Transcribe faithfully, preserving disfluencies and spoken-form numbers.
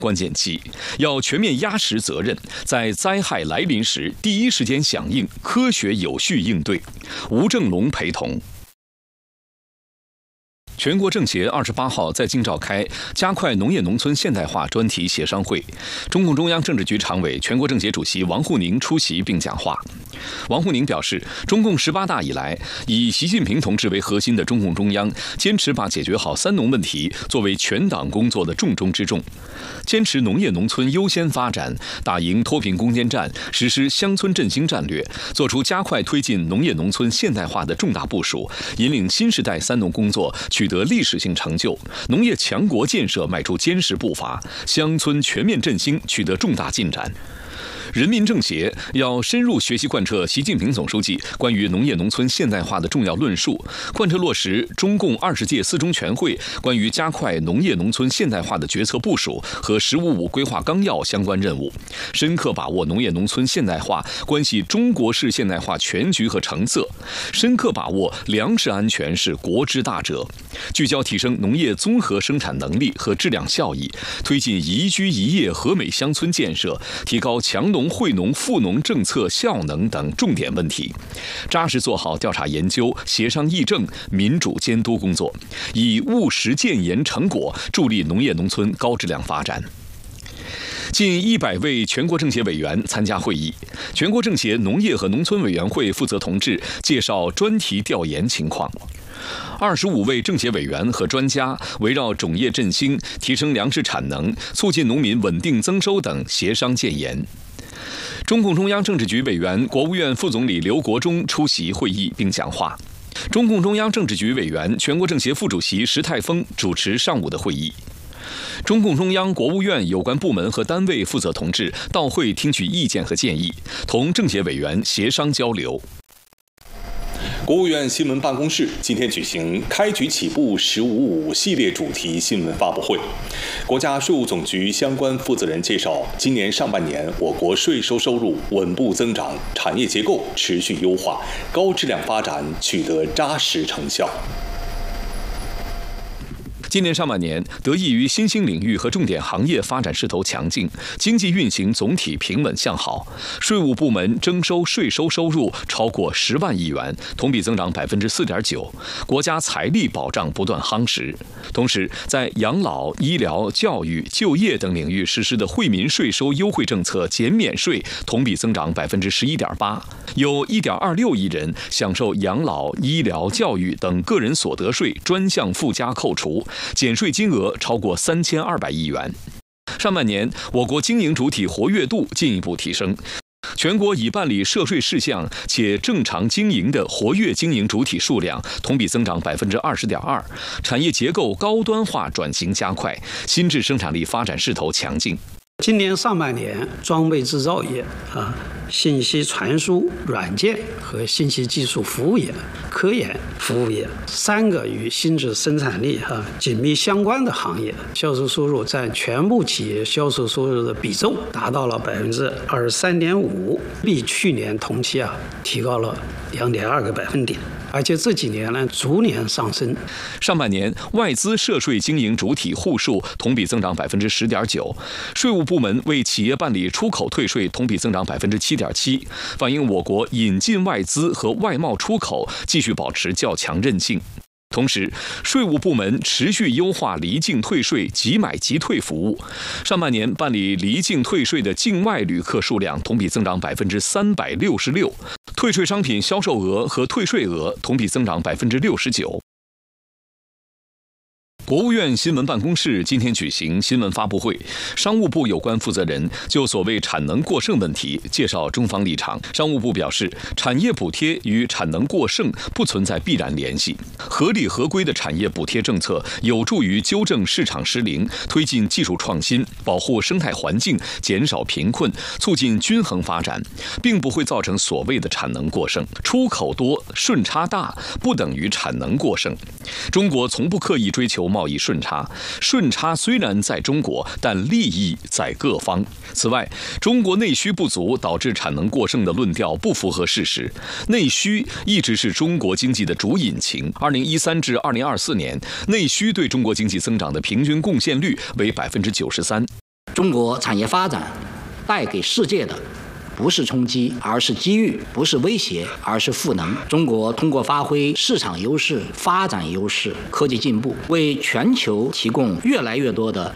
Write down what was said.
关键期，要全面压实责任，在灾害来临时第一时间响应，科学有序应对。吴正龙陪同。全国政协二十八号在京召开加快农业农村现代化专题协商会，中共中央政治局常委、全国政协主席王沪宁出席并讲话。王沪宁表示，中共十八大以来，以习近平同志为核心的中共中央坚持把解决好三农问题作为全党工作的重中之重，坚持农业农村优先发展，打赢脱贫攻坚战，实施乡村振兴战略，做出加快推进农业农村现代化的重大部署，引领新时代三农工作取得历史性成就，农业强国建设迈出坚实步伐，乡村全面振兴取得重大进展。人民政协要深入学习贯彻习近平总书记关于农业农村现代化的重要论述，贯彻落实中共二十届四中全会关于加快农业农村现代化的决策部署和“十五五”规划纲要相关任务，深刻把握农业农村现代化关系中国式现代化全局和成色，深刻把握粮食安全是国之大者，聚焦提升农业综合生产能力和质量效益，推进宜居宜业和美乡村建设，提高强农惠农富农政策效能等重点问题，扎实做好调查研究、协商议政、民主监督工作，以务实建言成果助力农业农村高质量发展。近一百位全国政协委员参加会议，全国政协农业和农村委员会负责同志介绍专题调研情况。二十五位政协委员和专家围绕种业振兴、提升粮食产能、促进农民稳定增收等协商建言。中共中央政治局委员、国务院副总理刘国中出席会议并讲话。中共中央政治局委员、全国政协副主席石泰峰主持上午的会议。中共中央、国务院有关部门和单位负责同志到会听取意见和建议，同政协委员协商交流。 国务院新闻办公室今天举行开局起步“十五五”系列主题新闻发布会。国家税务总局相关负责人介绍，今年上半年我国税收收入稳步增长，产业结构持续优化，高质量发展取得扎实成效。 今年上半年，得益于新兴领域和重点行业发展势头强劲，经济运行总体平稳向好，税务部门征收税收收入超过十万亿元，同比增长百分之四点九，国家财力保障不断夯实。同时，在养老、医疗、教育、就业等领域实施的惠民税收优惠政策减免税，同比增长百分之十一点八，有一点二六亿人享受养老、医疗、教育等个人所得税专项附加扣除。减税金额超过三千二百亿元。上半年，我国经营主体活跃度进一步提升，全国已办理涉税事项且正常经营的活跃经营主体数量同比增长百分之二十点二，产业结构高端化转型加快，新质生产力发展势头强劲。 今年上半年，装备制造业啊、信息传输软件和信息技术服务业、科研服务业三个与新质生产力啊紧密相关的行业，销售收入占全部企业销售收入的比重达到了百分之二十三点五，比去年同期啊提高了两点二个百分点。而且这几年呢，逐年上升。 上半年外资涉税经营主体户数同比增长百分之十点九，税务部门为企业办理出口退税同比增长百分之七点七，反映我国引进外资和外贸出口继续保持较强韧性。同时，税务部门持续优化离境退税即买即退服务。上半年办理离境退税的境外旅客数量同比增长百分之三百六十六，退税商品销售额和退税额同比增长百分之六十九。国务院新闻办公室今天举行新闻发布会，商务部有关负责人就所谓产能过剩问题介绍中方立场。商务部表示，产业补贴与产能过剩不存在必然联系，合理合规的产业补贴政策有助于纠正市场失灵，推进技术创新，保护生态环境，减少贫困，促进均衡发展，并不会造成所谓的产能过剩。出口多、顺差大不等于产能过剩。中国从不刻意追求贸易顺差，顺差虽然在中国，但利益在各方。此外，中国内需不足导致产能过剩的论调不符合事实。内需一直是中国经济的主引擎。二零一三至二零二四年，内需对中国经济增长的平均贡献率为百分之九十三。 中国产业发展带给世界的不是冲击，而是机遇；不是威胁，而是赋能。中国通过发挥市场优势、发展优势、科技进步，为全球提供越来越多的